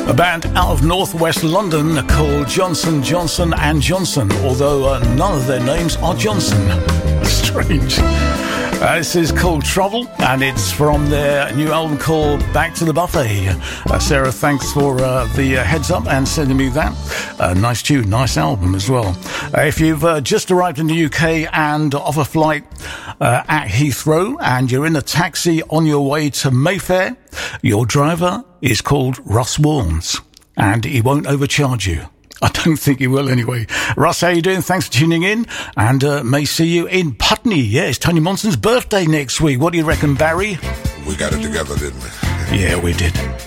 A band out of northwest London called Johnson, Johnson and Johnson, although none of their names are Johnson. Strange. This is called Trouble, and it's from their new album called Back to the Buffet. Sarah, thanks for the heads up and sending me that. Nice tune, nice album as well. If you've just arrived in the UK and off a flight at Heathrow and you're in a taxi on your way to Mayfair, your driver is called Russ Warnes, and he won't overcharge you. I don't think he will anyway. Russ, how you doing? Thanks for tuning in, and may see you in Putney. Yeah, it's Tony Monson's birthday next week. What do you reckon, Barry? We got it together, didn't we? Yeah, we did.